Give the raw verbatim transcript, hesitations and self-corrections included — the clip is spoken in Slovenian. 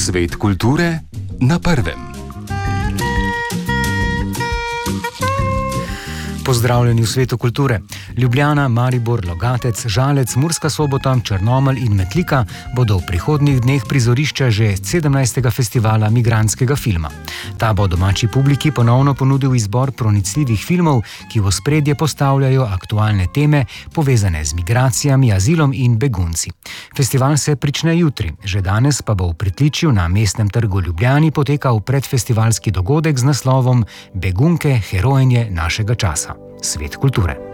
Svet kulture na prvem. Pozdravljeni v svetu kulture. Ljubljana, Maribor, Logatec, Žalec, Murska Sobota, Črnomelj in Metlika bodo v prihodnjih dneh prizorišča že sedemnajstega festivala migrantskega filma. Ta bo domači publiki ponovno ponudil izbor pronicljivih filmov, ki v ospredje postavljajo aktualne teme, povezane z migracijami, azilom in begunci. Festival se prične jutri, že danes pa bo v pritličju na Mestnem trgu Ljubljani potekal predfestivalski dogodek z naslovom Begunke, herojenje našega časa. Svet kulture.